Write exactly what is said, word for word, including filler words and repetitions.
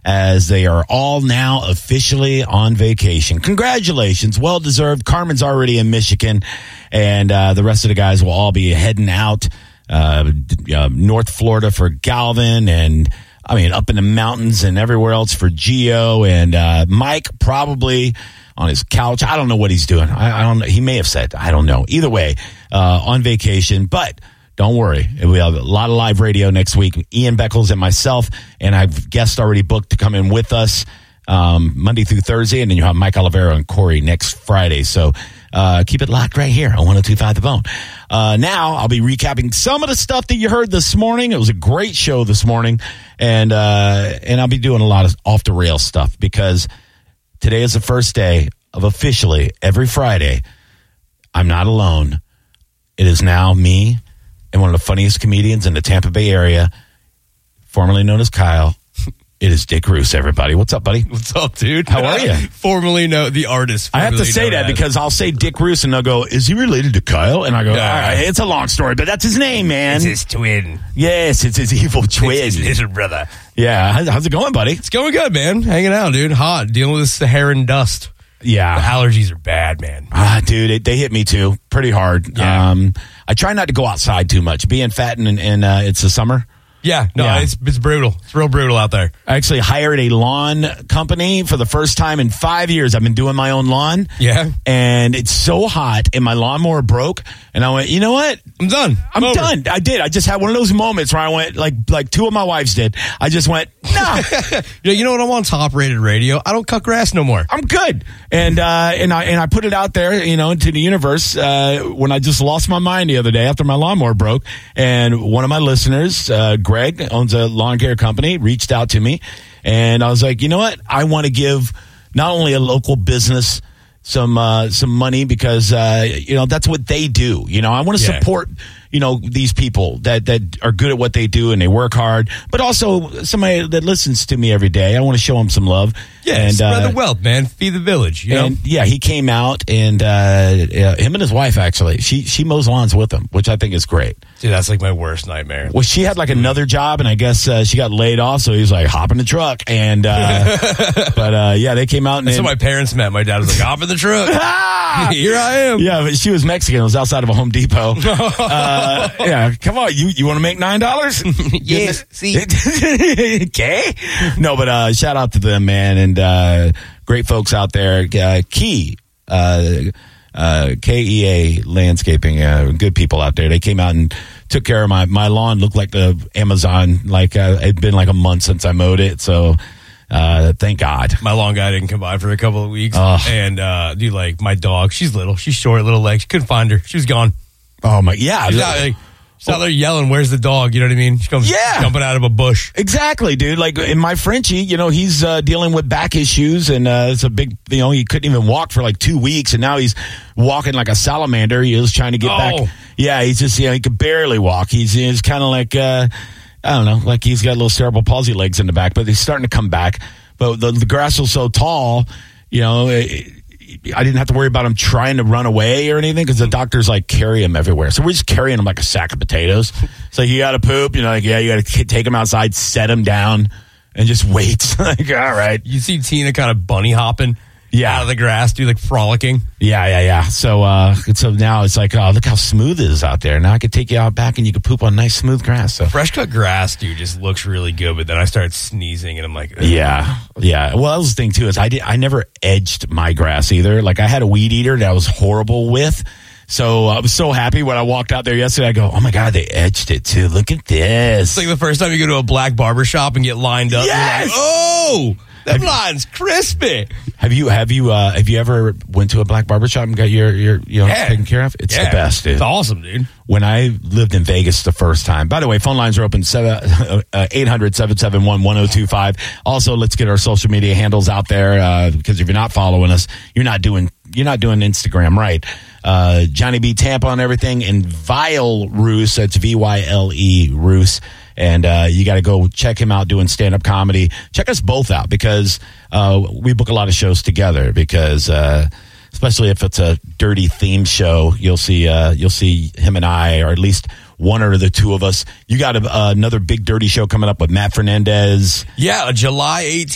as they are all now officially on vacation. Congratulations. Well-deserved. Carmen's already in Michigan, and uh, the rest of the guys will all be heading out uh, uh, North Florida for Galvin, and, I mean, up in the mountains and everywhere else for Geo, and uh, Mike probably on his couch. I don't know what he's doing. I, I don't know. He may have said, I don't know. Either way, uh, on vacation, but don't worry. We have a lot of live radio next week. Ian Beckles and myself, and I've guests already booked to come in with us um, Monday through Thursday, and then you have Mike Olivero and Corey next Friday. So uh, keep it locked right here on one oh two point five The Bone. Uh, now I'll be recapping some of the stuff that you heard this morning. It was a great show this morning, and uh, and I'll be doing a lot of off-the-rails stuff because today is the first day of officially every Friday, I'm not alone. It is now me and one of the funniest comedians in the Tampa Bay area, formerly known as Kyle. It is Dick Roos, everybody. What's up, buddy? What's up, dude? How are you? Formerly known, the artist. I have to say that as. because I'll say Dick Roos, and they'll go, is he related to Kyle? And I go, Yeah. all right, it's a long story, but that's his name, man. It's his twin. Yes, it's his evil twin. It's his little brother. Yeah, how's, how's it going, buddy? It's going good, man. Hanging out, dude. Hot. Dealing with this Saharan dust. The Yeah. allergies are bad, man. Ah, dude, it, they hit me too, pretty hard. Yeah. Um, I try not to go outside too much. Being fat and, and uh, it's the summer. Yeah, no, Yeah. it's it's brutal. It's real brutal out there. I actually hired a lawn company for the first time in five years. I've been doing my own lawn. Yeah. And it's so hot, and my lawnmower broke. And I went, you know what? I'm done. I'm over. done. I did. I just had one of those moments where I went, like like two of my wives did. I just went, nah, Yeah, you know what? I'm on top rated radio. I don't cut grass no more. I'm good. And uh, and I and I put it out there, you know, into the universe uh, when I just lost my mind the other day after my lawnmower broke. And one of my listeners, uh, Greg, owns a lawn care company, reached out to me, and I was like, you know what? I want to give not only a local business some uh, some money because uh, you know that's what they do. You know, I want to Yeah. support you know these people that that are good at what they do and they work hard, but also somebody that listens to me every day. I want to show them some love. Yeah, and spread uh, the wealth, man. Feed the village, you know? and yeah, he came out, and uh, yeah, him and his wife actually, she she mows lawns with him, which I think is great. Dude, that's like my worst nightmare. Well, she had like another job, and I guess uh, she got laid off, so he was like, hop in the truck, and uh, but uh, yeah, they came out and That's how my parents met. My dad was like, hop in the truck. ah! Here I am. Yeah, but she was Mexican. It was outside of a Home Depot. uh, yeah, come on, you you want to make nine dollars? Yes, see. Okay. No, but uh, shout out to them, man, and uh, great folks out there. Uh, Key, uh, uh, K E A Landscaping, uh, good people out there. They came out and took care of my my lawn. Looked like the Amazon. Like uh, it'd been like a month since I mowed it, so. Uh, thank God. My lawn guy didn't come by for a couple of weeks. Ugh. And, uh, dude, like, my dog, she's little. She's short, little legs. Couldn't find her. She was gone. Oh my, yeah. She's out, like, she's out there yelling, where's the dog? You know what I mean? She comes Yeah. jumping out of a bush. Exactly, dude. Like in my Frenchie, you know, he's uh, dealing with back issues, and uh, it's a big, you know, he couldn't even walk for like two weeks, and now he's walking like a salamander. He was trying to get Oh. back. Yeah, he's just, you know, he could barely walk. He's, he's kind of like, uh, I don't know, like he's got little cerebral palsy legs in the back, but he's starting to come back. But the, the grass was so tall, you know, it, I didn't have to worry about him trying to run away or anything because the doctors like carry him everywhere. So we're just carrying him like a sack of potatoes. So you got to poop, you know, like, yeah, you got to take him outside, set him down, and just wait. Like, all right. You see Tina kind of bunny hopping Yeah. out of the grass, dude, like frolicking. Yeah, yeah, yeah. So, uh, so now it's like, oh, look how smooth it is out there. Now I could take you out back and you could poop on nice, smooth grass. So. Fresh cut grass, dude, just looks really good. But then I started sneezing, and I'm like, ugh. Yeah, yeah. Well, that was the thing too is I did I never edged my grass either. Like I had a weed eater that I was horrible with. So I was so happy when I walked out there yesterday. I go, oh my God, they edged it too. Look at this. It's like the first time you go to a black barber shop and get lined up. Yes! You're like, oh, that line's crispy. Have you have you uh, have you ever went to a black barbershop and got your your you know Yeah. taken care of? It's Yeah. the best, dude. It's awesome, dude. When I lived in Vegas the first time. By the way, phone lines are open eight hundred, seven seven one, one oh two five. Also, let's get our social media handles out there uh, because if you're not following us, you're not doing you're not doing Instagram right. Uh, Johnny B Tampa on everything, and Vyle Roos. That's V Y L E Roos. And uh, you got to go check him out doing stand-up comedy. Check us both out because uh, we book a lot of shows together because uh, especially if it's a dirty theme show, you'll see uh, you'll see him and I, or at least one or the two of us. You got a, uh, another big dirty show coming up with Matt Fernandez. Yeah, July eighteenth.